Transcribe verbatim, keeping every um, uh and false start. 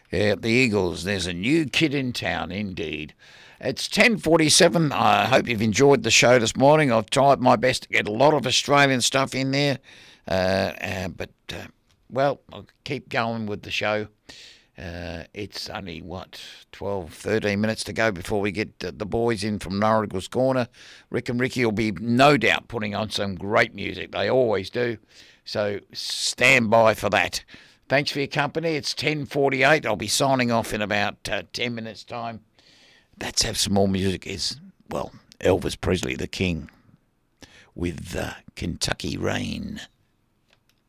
Yeah, the Eagles. There's a new kid in town, indeed. It's ten forty-seven. I hope you've enjoyed the show this morning. I've tried my best to get a lot of Australian stuff in there. Uh, uh, but, uh, well, I'll keep going with the show. Uh, it's only, what, twelve, thirteen minutes to go before we get uh, the boys in from Norrigal's Corner. Rick and Ricky will be no doubt putting on some great music. They always do. So stand by for that. Thanks for your company. It's ten forty-eight. I'll be signing off in about uh, ten minutes' time. Let's have some more music. Is well, Elvis Presley, the King, with uh, Kentucky Rain.